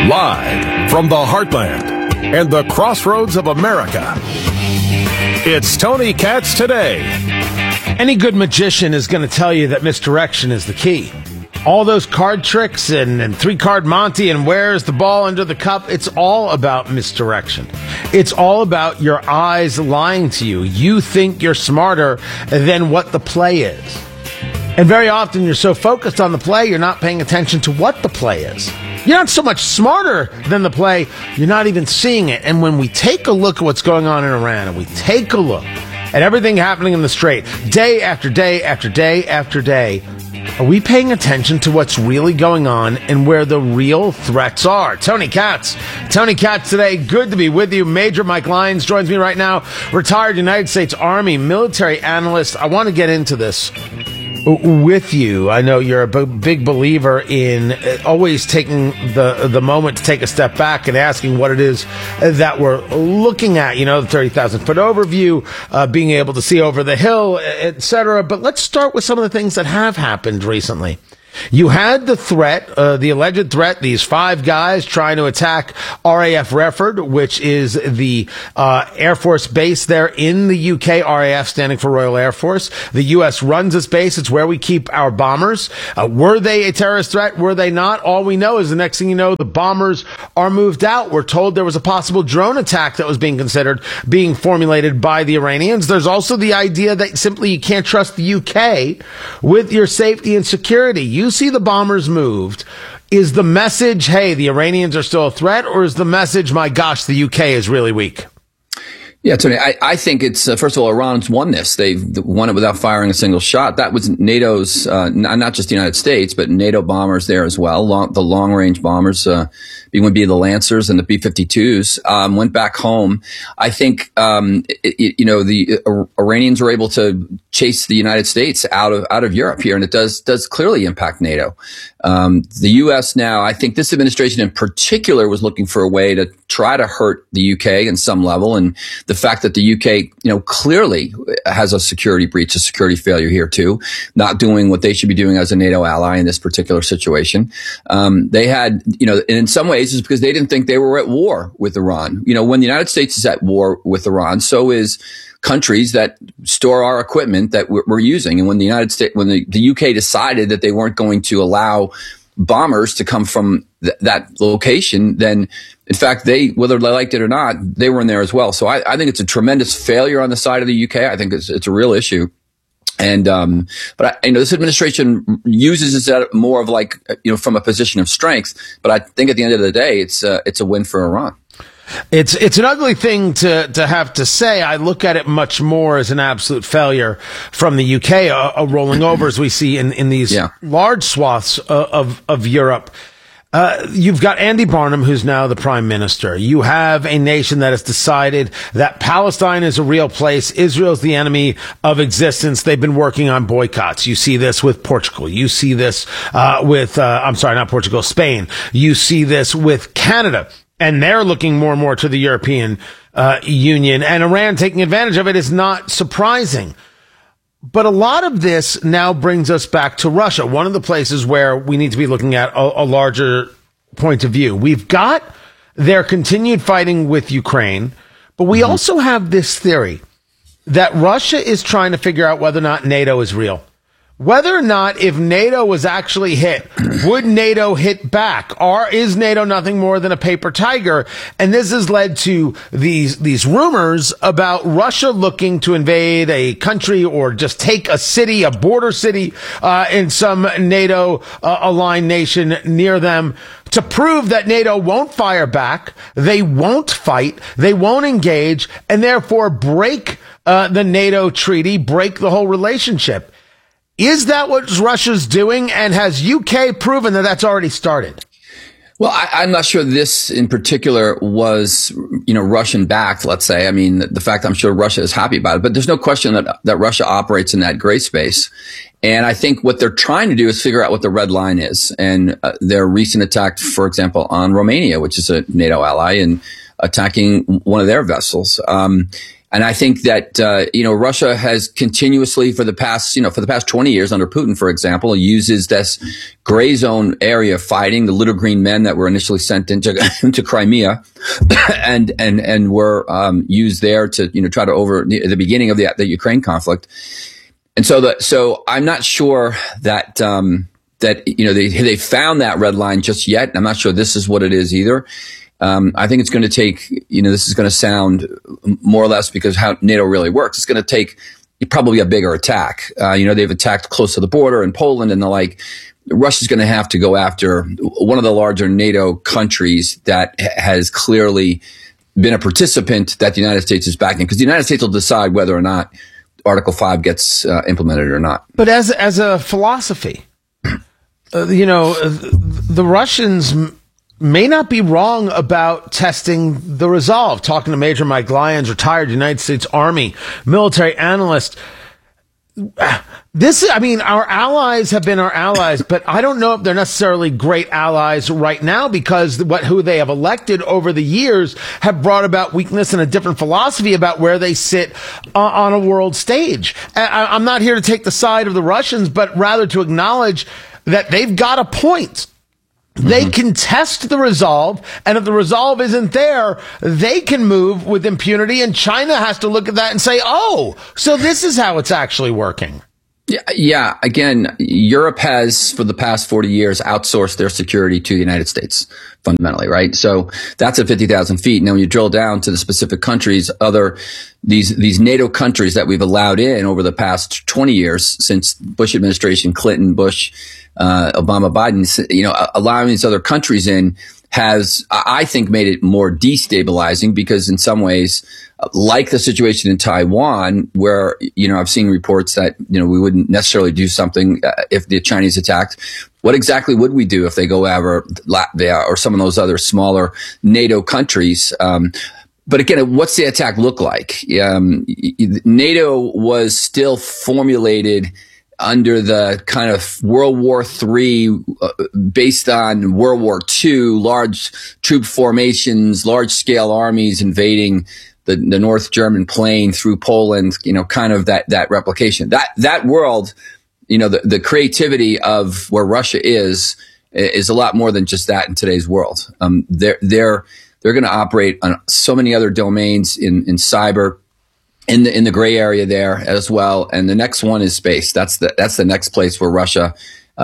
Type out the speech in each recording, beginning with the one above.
Live from the heartland and the crossroads of America, it's Tony Katz Today. Any good magician is going to tell you that misdirection is the key. All those card tricks and three-card Monty and where's the ball under the cup, it's all about misdirection. It's all about your eyes lying to you. You think you're smarter than what the play is. And very often you're so focused on the play, you're not paying attention to what the play is. You're not so much smarter than the play, you're not even seeing it. And when we take a look at what's going on in Iran, and we take a look at everything happening in the Strait, day after day after day after day, are we paying attention to what's really going on and where the real threats are? Tony Katz Today. Good to be with you. Major Mike Lyons joins me right now, retired United States Army military analyst. I want to get into this with you. I know you're a big believer in always taking the moment to take a step back and asking what it is that we're looking at. You know, the 30,000-foot overview, being able to see over the hill, etc. But let's start with some of the things that have happened recently. You had the threat, the alleged threat, these 5 guys trying to attack RAF Redford, which is the Air Force base there in the UK, RAF standing for Royal Air Force. The U.S. runs this base. It's where we keep our bombers. Were they a terrorist threat? Were they not? All we know is the next thing you know, the bombers are moved out. We're told there was a possible drone attack that was being considered, being formulated by the Iranians. There's also the idea that simply you can't trust the UK with your safety and security. You see the bombers moved. Is the message, hey, the Iranians are still a threat, or is the message, my gosh, the UK is really weak? Yeah, Tony, I think it's, first of all, Iran's won this. They've won it without firing a single shot. That was NATO's, not just the United States, but NATO bombers there as well. The long-range bombers, would be the Lancers and the B-52s, went back home. I think, the Iranians were able to chase the United States out of Europe here, and it does clearly impact NATO. The U.S. now, I think this administration in particular was looking for a way to try to hurt the UK in some level, and the fact that the UK, clearly has a security breach, a security failure here too, not doing what they should be doing as a NATO ally in this particular situation. They had, and in some ways it's because they didn't think they were at war with Iran. When the United States is at war with Iran, so is countries that store our equipment that we're using. And when the United States, when the UK decided that they weren't going to allow bombers to come from that location, then in fact, whether they liked it or not, they were in there as well. So I think it's a tremendous failure on the side of the UK. I think it's a real issue. And, this administration uses it more of from a position of strength. But I think at the end of the day, it's a win for Iran. It's an ugly thing to have to say. I look at it much more as an absolute failure from the UK, a rolling over as we see in these large swaths of Europe. You've got Andy Barnum, who's now the prime minister. You have a nation that has decided that Palestine is a real place. Israel's the enemy of existence. They've been working on boycotts. You see this with Portugal. You see this Spain. You see this with Canada. And they're looking more and more to the European Union. And Iran taking advantage of it is not surprising. But a lot of this now brings us back to Russia, one of the places where we need to be looking at a larger point of view. We've got their continued fighting with Ukraine, but we also have this theory that Russia is trying to figure out whether or not NATO is real. Whether or not, if NATO was actually hit, would NATO hit back? Or is NATO nothing more than a paper tiger? And this has led to these rumors about Russia looking to invade a country or just take a city, a border city, in some NATO aligned nation near them, to prove that NATO won't fire back, they won't fight, they won't engage, and therefore break the NATO treaty, break the whole relationship. Is that what Russia's doing? And has UK proven that that's already started? Well, I'm not sure this in particular was, Russian backed, let's say. I mean, the fact I'm sure Russia is happy about it, but there's no question that Russia operates in that gray space. And I think what they're trying to do is figure out what the red line is. And their recent attack, for example, on Romania, which is a NATO ally, and attacking one of their vessels. And I think that, Russia has continuously for the past 20 years under Putin, for example, uses this gray zone area of fighting, the little green men that were initially sent into Crimea and were, used there to, try to over the beginning of the Ukraine conflict. And so I'm not sure that, they found that red line just yet. I'm not sure this is what it is either. I think it's going to take, this is going to sound more or less because how NATO really works. It's going to take probably a bigger attack. They've attacked close to the border in Poland and the like. Russia's going to have to go after one of the larger NATO countries that has clearly been a participant that the United States is backing, because the United States will decide whether or not Article 5 gets implemented or not. But as a philosophy, the Russians may not be wrong about testing the resolve. Talking to Major Mike Lyons, retired United States Army military analyst. Our allies have been our allies, but I don't know if they're necessarily great allies right now, because who they have elected over the years have brought about weakness and a different philosophy about where they sit on a world stage. I'm not here to take the side of the Russians, but rather to acknowledge that they've got a point. They can test the resolve, and if the resolve isn't there, they can move with impunity, and China has to look at that and say, oh, so this is how it's actually working. Yeah. Again, Europe has, for the past 40 years, outsourced their security to the United States, fundamentally, right? So that's at 50,000 feet. Now, when you drill down to the specific countries, these NATO countries that we've allowed in over the past 20 years, since Bush administration, Clinton, Bush, Obama, Biden, allowing these other countries in has, I think, made it more destabilizing, because in some ways, like the situation in Taiwan, where, I've seen reports that, we wouldn't necessarily do something if the Chinese attacked. What exactly would we do if they go over Latvia or some of those other smaller NATO countries? But again, what's the attack look like? NATO was still formulated under the kind of World War III, based on World War II, large troop formations, large scale armies invading the North German plain through Poland, kind of that replication. That world, the creativity of where Russia is a lot more than just that in today's world. They're going to operate on so many other domains in cyber, in the gray area there as well. And the next one is space. That's the next place where Russia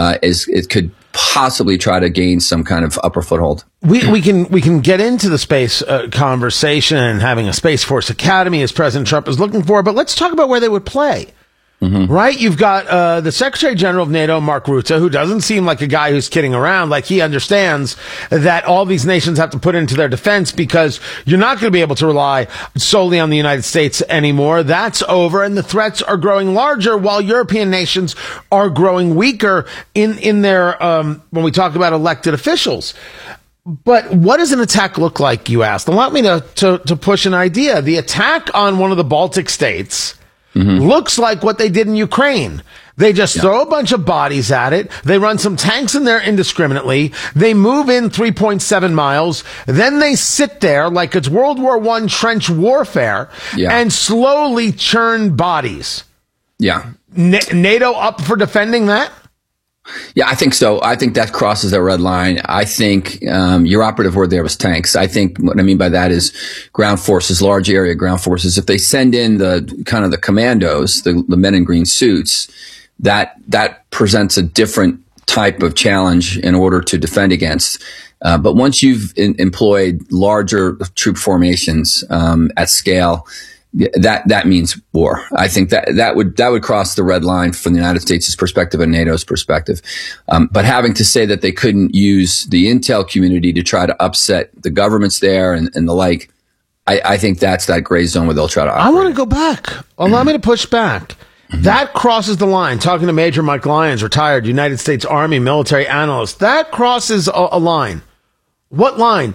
it could possibly try to gain some kind of upper foothold. We can get into the space conversation and having a Space Force Academy, as President Trump is looking for, but let's talk about where they would play. Right? You've got the Secretary General of NATO, Mark Rutte, who doesn't seem like a guy who's kidding around. Like, he understands that all these nations have to put into their defense, because you're not going to be able to rely solely on the United States anymore. That's over, and the threats are growing larger, while European nations are growing weaker in their when we talk about elected officials. But what does an attack look like, you asked? Allow me to push an idea. The attack on one of the Baltic states looks like what they did in Ukraine. They just throw a bunch of bodies at it. They run some tanks in there indiscriminately. They move in 3.7 miles. Then they sit there like it's World War I trench warfare and slowly churn bodies. Yeah. NATO up for defending that? Yeah, I think so. I think that crosses a red line. I think your operative word there was tanks. I think what I mean by that is ground forces, large area ground forces. If they send in the kind of the commandos, the men in green suits, that presents a different type of challenge in order to defend against. But once you've employed larger troop formations at scale, that means war. I think that would cross the red line from the United States' perspective and NATO's perspective. But having to say that they couldn't use the intel community to try to upset the governments there and the like, I think that's that gray zone where they'll try to operate. I want to go back. Allow me to push back. That crosses the line. Talking to Major Mike Lyons, retired United States Army military analyst. That crosses a line. What line?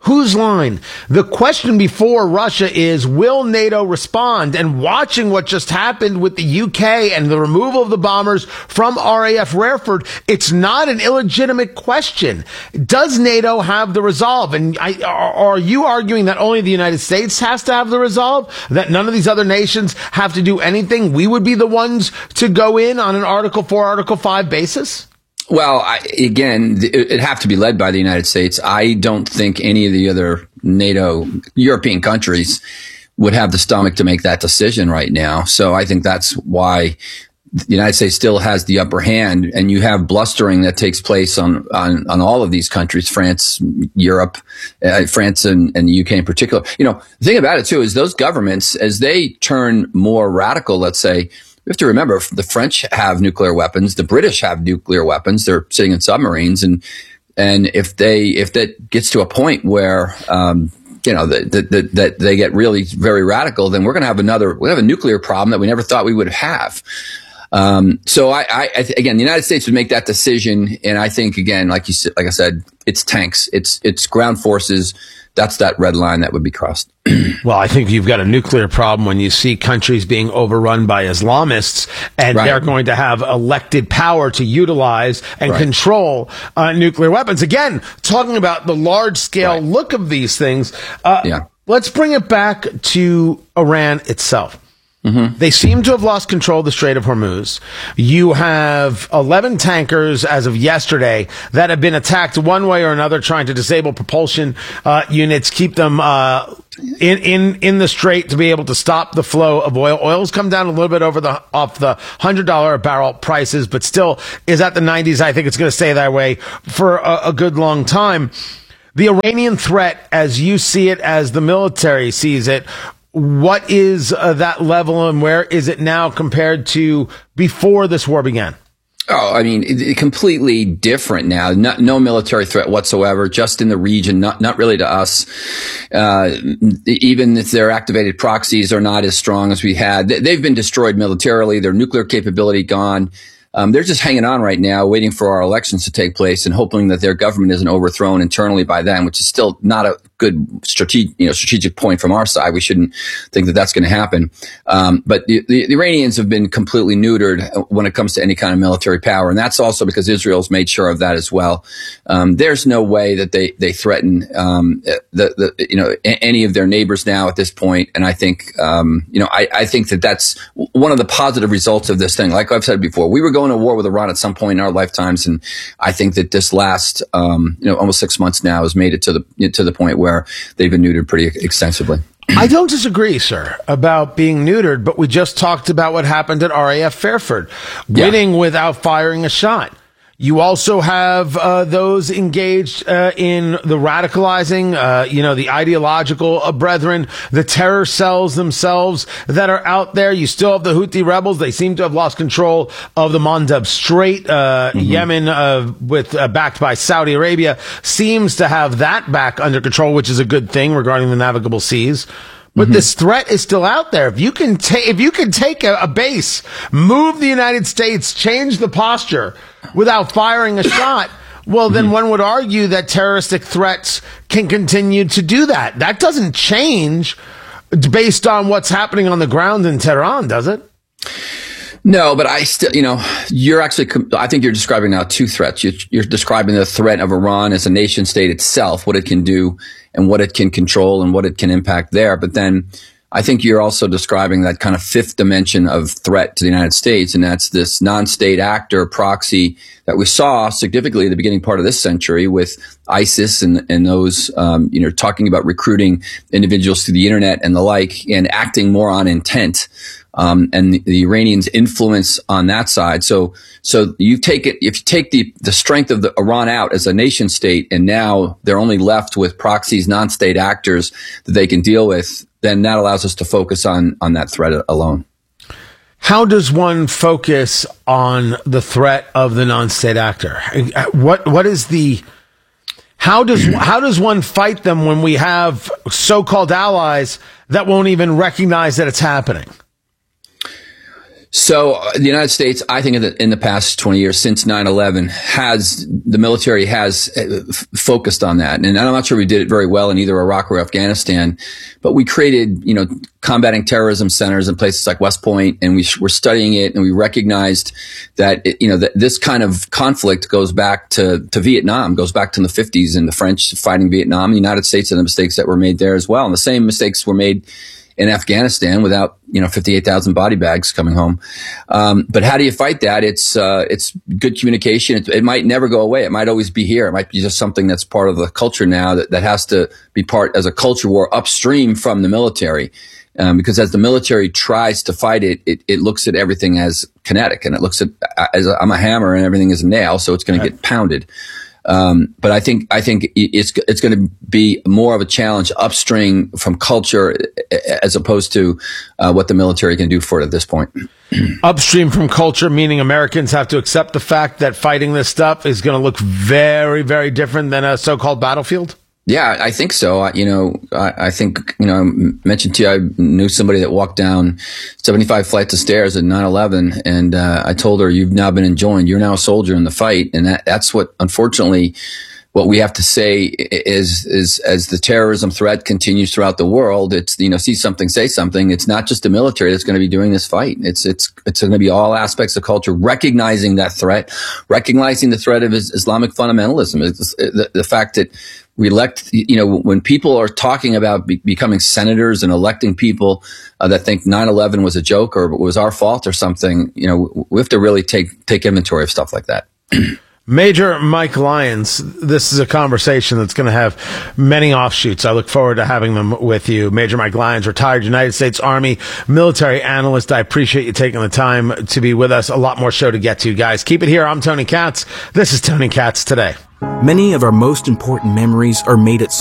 Whose line? The question before Russia is, will NATO respond? And watching what just happened with the UK and the removal of the bombers from RAF Hereford, it's not an illegitimate question. Does NATO have the resolve? And are you arguing that only the United States has to have the resolve? That none of these other nations have to do anything? We would be the ones to go in on an Article 4, Article 5 basis? Well, again, it'd have to be led by the United States. I don't think any of the other NATO European countries would have the stomach to make that decision right now. So I think that's why the United States still has the upper hand, and you have blustering that takes place on all of these countries, France, Europe, France and the UK in particular. You know, the thing about it too is those governments, as they turn more radical, let's say, we have to remember the French have nuclear weapons. The British have nuclear weapons. They're sitting in submarines. And if that gets to a point where, that they get really very radical, then we're going to have a nuclear problem that we never thought we would have. So again, the United States would make that decision. And I think, again, like I said, it's tanks, it's ground forces. That's that red line that would be crossed. Well, I think you've got a nuclear problem when you see countries being overrun by Islamists, and they're going to have elected power to utilize and control nuclear weapons. Again, talking about the large-scale look of these things, let's bring it back to Iran itself. Mm-hmm. They seem to have lost control of the Strait of Hormuz. You have 11 tankers as of yesterday that have been attacked one way or another, trying to disable propulsion units, keep them in the strait to be able to stop the flow of oil. Oil's come down a little bit off the $100 a barrel prices, but still is at the 90s. I think it's going to stay that way for a good long time. The Iranian threat, as you see it, as the military sees it, what is that level, and where is it now compared to before this war began? Oh, I mean, completely different now. No military threat whatsoever, just in the region, not really to us. Even if their activated proxies are not as strong as we had, they've been destroyed militarily, their nuclear capability gone. They're just hanging on right now, waiting for our elections to take place and hoping that their government isn't overthrown internally by them, which is still not a good strategic point from our side. We shouldn't think that that's going to happen. But the Iranians have been completely neutered when it comes to any kind of military power. And that's also because Israel's made sure of that as well. There's no way that they threaten, any of their neighbors now at this point. And I think, I think that that's one of the positive results of this thing. Like I've said before, we were going to war with Iran at some point in our lifetimes. And I think that this last, almost 6 months now has made it to the point where they've been neutered pretty extensively. I don't disagree, sir, about being neutered, but we just talked about what happened at RAF Hereford, winning without firing a shot. You also have those engaged in the radicalizing, the ideological brethren, the terror cells themselves that are out there. You still have the Houthi rebels. They seem to have lost control of the Mandab Strait. Yemen, backed by Saudi Arabia, seems to have that back under control, which is a good thing regarding the navigable seas. But this threat is still out there. If you can take a base, move the United States, change the posture without firing a shot, well, then one would argue that terroristic threats can continue to do that. That doesn't change based on what's happening on the ground in Tehran, does it? No, but I still, I think you're describing now two threats. You're describing the threat of Iran as a nation state itself, what it can do and what it can control and what it can impact there. But then I think you're also describing that kind of fifth dimension of threat to the United States, and that's this non-state actor proxy that we saw significantly at the beginning part of this century with ISIS and those, talking about recruiting individuals through the internet and the like, and acting more on intent. And the Iranians' influence on that side. So you take it, if you take the strength of the Iran out as a nation state, and now they're only left with proxies, non-state actors that they can deal with, then that allows us to focus on that threat alone. How does one focus on the threat of the non-state actor? What is the, how does one fight them when we have so-called allies that won't even recognize that it's happening? So the United States, I think in the past 20 years, since 9/11, the military has focused on that. And I'm not sure we did it very well in either Iraq or Afghanistan, but we created, combating terrorism centers in places like West Point, and we were studying it, and we recognized that, that this kind of conflict goes back to Vietnam, goes back to the 50s and the French fighting Vietnam, the United States, and the mistakes that were made there as well. And the same mistakes were made in Afghanistan without, 58,000 body bags coming home. But how do you fight that? It's good communication. It might never go away. It might always be here. It might be just something that's part of the culture now that has to be part as a culture war upstream from the military. Because as the military tries to fight it, it looks at everything as kinetic, and it looks at, as I'm a hammer and everything is a nail. So it's going to get pounded. But I think it's going to be more of a challenge upstream from culture as opposed to what the military can do for it at this point. Upstream from culture, meaning Americans have to accept the fact that fighting this stuff is going to look very, very different than a so-called battlefield? Yeah, I think so. I think, I mentioned to you, I knew somebody that walked down 75 flights of stairs at 9/11, and I told her, you've now been enjoined. You're now a soldier in the fight. And that's what, unfortunately, what we have to say is as the terrorism threat continues throughout the world, it's, see something, say something. It's not just the military that's going to be doing this fight. It's going to be all aspects of culture, recognizing that threat, recognizing the threat of Islamic fundamentalism. The fact that we elect, when people are talking about becoming senators and electing people that think 9/11 was a joke or was our fault or something, we have to really take inventory of stuff like that. Major Mike Lyons, this is a conversation that's going to have many offshoots. I look forward to having them with you. Major Mike Lyons, retired United States Army military analyst. I appreciate you taking the time to be with us. A lot more show to get to, guys. Keep it here. I'm Tony Katz. This is Tony Katz Today. Many of our most important memories are made at